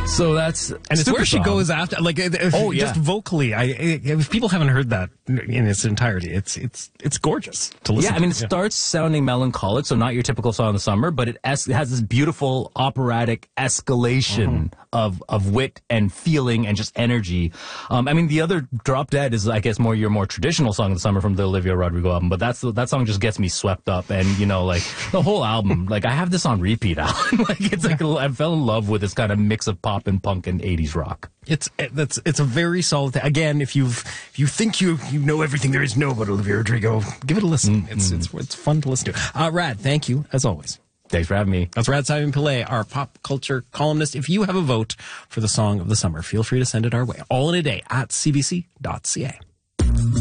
So that's and it's where she goes after, like, just vocally. If people haven't heard that in its entirety, it's gorgeous to listen. Yeah, I mean, it starts sounding melancholic, so not your typical song of the summer, but it has this beautiful operatic escalation of wit and feeling and just energy. I mean, the other Drop Dead is, I guess, your more traditional song of the summer from the Olivia Rodrigo album, but that song just gets me swept up, and like the whole album, like I have this on repeat, Alan. Like it's like I fell in love with this kind of mix of pop and punk and 80s rock. It's a very solid thing. Again, if you think you know everything there is to know about Olivia Rodrigo, give it a listen. It's fun to listen to. Rad, thank you as always. Thanks for having me. That's Rad Simon Pillay, our pop culture columnist. If you have a vote for the song of the summer, feel free to send it our way. All in a day at cbc.ca.